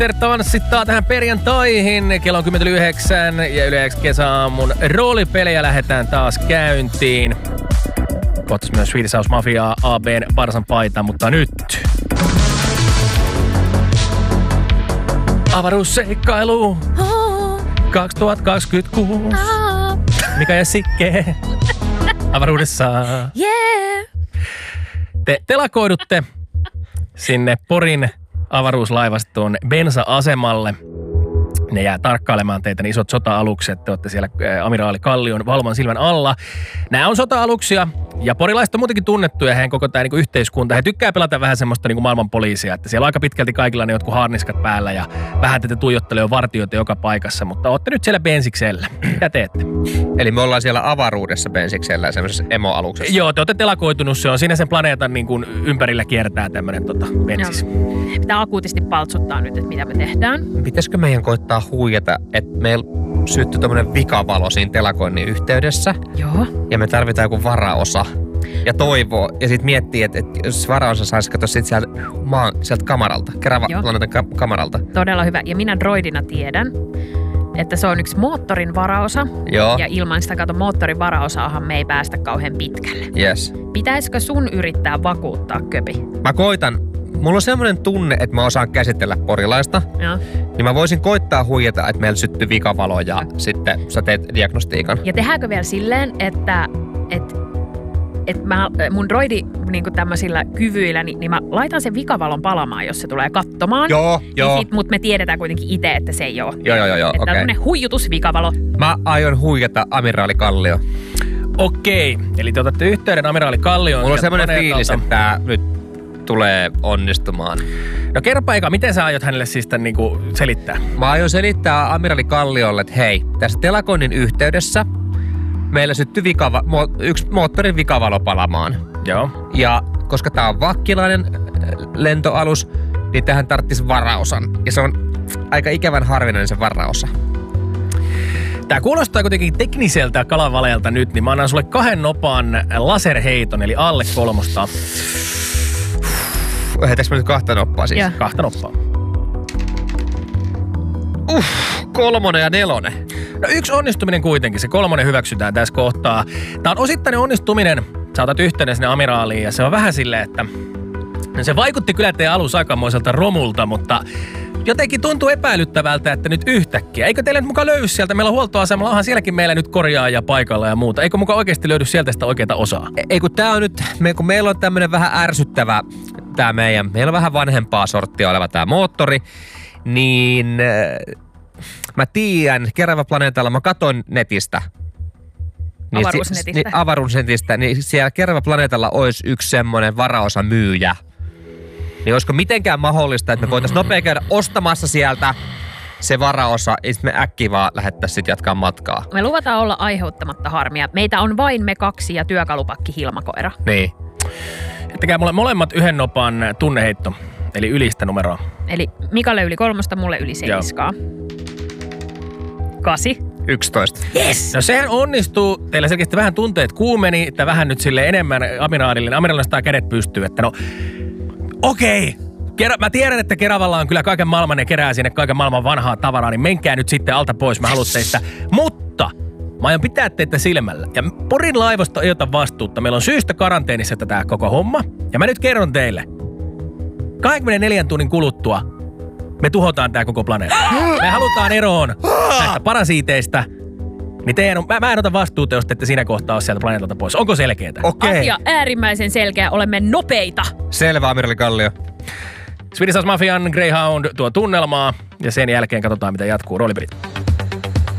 Peter tanssittaa tähän perjantaihin. Kello on 10:09 ja Yle X kesäaamun roolipelejä lähdetään taas käyntiin. Kohtas myös Swedish House Mafiaa, AB:n Parsan paita, mutta nyt avaruusseikkailu 2026. Mika ja Sikke avaruudessa. Yeah. Te telakoidutte sinne Porin avaruuslaivastoon bensa-asemalle. Ne jää tarkkailemaan teitä, ne isot sota-alukset. Te olette siellä amiraali Kallion valman silmän alla. Nämä on sota-aluksia ja porilaiset on muutenkin tunnettuja. Heidän koko tämä yhteiskunta. He tykkää pelata vähän semmoista maailman poliisia. Että siellä on aika pitkälti kaikilla ne jotkut harniskat päällä ja vähän tätä tuijottelee vartijoita joka paikassa. Mutta olette nyt siellä bensiksellä. Mitä teette? Eli me ollaan siellä avaruudessa bensiksellä semmoisessa emoaluksessa. Joo, te olette telakoitunut. Se on siinä sen planeetan ympärillä kiertää tämmöinen bensis. Pitää akuutisti paltsuttaa nyt, että mitä me tehdään. Pitäisikö meidän koittaa huijata, että meillä syttyi tommonen vikavalo siinä telakoinnin yhteydessä. Joo. Ja me tarvitaan joku varaosa. Ja toivoo. Ja sit miettii, että jos varaosa saisi katsoa sit sieltä kamaralta. Kerava-planeetan kamaralta. Todella hyvä. Ja minä droidina tiedän, että se on yksi moottorin varaosa. Joo. Ja ilman sitä moottorin varaosaahan me ei päästä kauhean pitkälle. Yes. Pitäisikö sun yrittää vakuuttaa köpi? Mä koitan. Mulla on semmoinen tunne, että mä osaan käsitellä porilaista. Joo. Niin mä voisin koittaa huijata, että meillä syttyy vikavalo ja sitten sä teet diagnostiikan. Ja tehdäänkö vielä silleen, että mun droidi tämmöisillä kyvyillä, niin mä laitan sen vikavalon palamaan, jos se tulee katsomaan. Joo. Mutta me tiedetään kuitenkin itse, että se ei ole. Joo, että okei. Että huijutusvikavalo. Mä aion huijata amiraali Kallio. Okei, eli te otatte yhteyden amiraali Kallioon. Mulla on semmoinen fiilis, että tää nyt tulee onnistumaan. No kerropa Eka, miten sä aiot hänelle siis tämän selittää? Mä aion selittää amiraali Kalliolle, että hei, tässä telakoinnin yhteydessä meillä syttyi yksi moottorin vikavalo palamaan. Joo. Ja koska tää on vakkilainen lentoalus, niin tähän tarvitsisi varaosan. Ja se on aika ikävän harvinainen se varaosa. Tää kuulostaa kuitenkin tekniseltä kalavaleelta nyt, niin mä annan sulle 2 nopan laserheiton, eli alle 3. Heitäänkö mä nyt 2 noppaa siis? Joo. 2 noppaa. 3 ja 4. No 1 onnistuminen kuitenkin, se 3 hyväksytään tässä kohtaa. Tää on osittainen onnistuminen. Sä otat yhteyden sinne amiraaliin ja se on vähän silleen, että se vaikutti kyllä teidän alus aikamoiselta romulta, mutta jotenkin tuntuu epäilyttävältä, että nyt yhtäkkiä. Eikö teille nyt mukaan löydy sieltä? Meillä on huoltoasemalla, onhan sielläkin meillä nyt korjaaja paikalla ja muuta. Eikö mukaan oikeasti löydy sieltä sitä oikeaa osaa? Ei kun tää on nyt, kun meillä on tämmönen vähän ärsyttävä meillä on vähän vanhempaa sorttia oleva tää moottori, niin mä tiedän, Kerava-planeetalla mä katon netistä. Avaruusnetistä. Niin siellä Kerava-planeetalla olisi yksi semmonen varaosa myyjä. Niin olisiko mitenkään mahdollista, että me voitaisiin nopea käydä ostamassa sieltä se varaosa, ja sitten me äkkiä vaan lähettäisiin sitten jatkaa matkaa. Me luvataan olla aiheuttamatta harmia. Meitä on vain me 2 ja työkalupakki Hilmakoira. Niin. Tekää mulle molemmat 1 nopan tunneheitto, eli ylistä numeroa. Eli Mikalle yli 3, mulle yli 7. 8. 11. Yes! No sehän onnistuu. Teillä selkeästi vähän tunteet kuumeni, että vähän nyt sille enemmän amiraalille. Amiraalille nostaa kädet pystyy, että no okei. Mä tiedän, että Keravalla on kyllä kaiken maailman ja kerää sinne kaiken maailman vanhaa tavaraa, niin menkää nyt sitten alta pois. Mä haluan teistä. Mutta mä aion pitää teitä silmällä. Ja Porin laivosta ei ota vastuutta. Meillä on syystä karanteenissa tätä koko homma. Ja mä nyt kerron teille. 24 tunnin kuluttua me tuhotaan tää koko planeetta. Me halutaan eroon näistä parasiiteista. Niin mä en ota vastuuta, jos te ette siinä kohtaa ole sieltä planeetalta pois. Onko selkeetä? Okei. Asia äärimmäisen selkeä. Olemme nopeita. Selvä, amiraali Kallio. Swedish House Mafian Greyhound tuo tunnelmaa ja sen jälkeen katsotaan, mitä jatkuu roolipelit.